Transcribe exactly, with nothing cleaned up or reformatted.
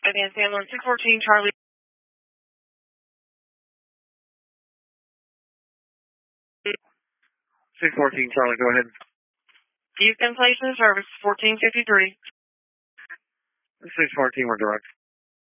Advanced ambulance six fourteen Charlie. six fourteen Charlie, go ahead. You've been placed in service, fourteen fifty-three. six fourteen, we're direct.